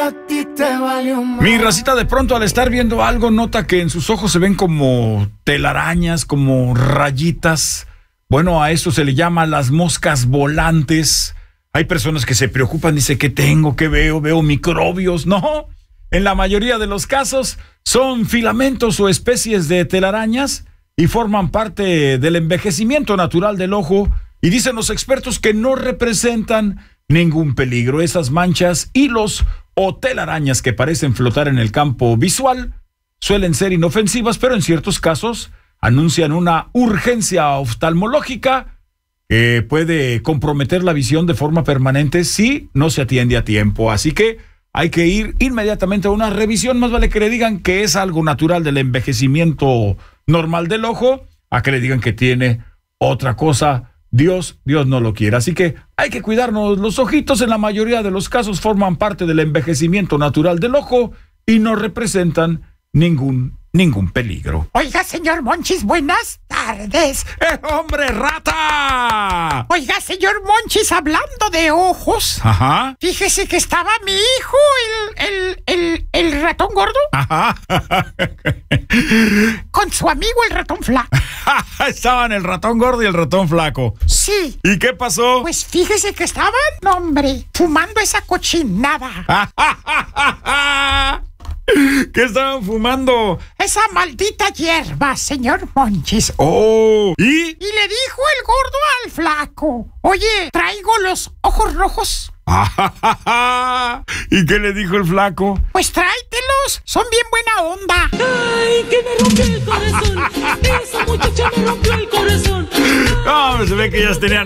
a ti te valió más. Mi racita de pronto al estar viendo algo nota que en sus ojos se ven como telarañas, como rayitas. Bueno, a eso se le llama las moscas volantes. Hay personas que se preocupan, dice, ¿qué tengo? ¿Qué veo? ¿Veo microbios? No, en la mayoría de los casos son filamentos o especies de telarañas y forman parte del envejecimiento natural del ojo, y dicen los expertos que no representan ningún peligro. Esas manchas, hilos o telarañas que parecen flotar en el campo visual suelen ser inofensivas, pero en ciertos casos anuncian una urgencia oftalmológica que puede comprometer la visión de forma permanente si no se atiende a tiempo. Así que hay que ir inmediatamente a una revisión. Más vale que le digan que es algo natural del envejecimiento normal del ojo a que le digan que tiene otra cosa. Dios no lo quiere. Así que hay que cuidarnos los ojitos. En la mayoría de los casos forman parte del envejecimiento natural del ojo y no representan ningún peligro. Oiga, señor Monchis, buenas tardes. ¡Hombre, rata! Oiga, señor Monchis, hablando de ojos. Ajá. Fíjese que estaba mi hijo, el ratón gordo. Ajá. Con su amigo el ratón flaco. Estaban el ratón gordo y el ratón flaco. Sí. ¿Y qué pasó? Pues fíjese que estaban, hombre, fumando esa cochinada. ¿Qué estaban fumando? Esa maldita hierba, señor Monchis. Oh. ¿Y? Y le dijo el gordo al flaco: oye, traigo los ojos rojos. ¿Y qué le dijo el flaco? Pues tráetelos, son bien buena onda. Ay, que me rompió el corazón. Esa muchacha me rompió el corazón. No, se ve que ellas tenían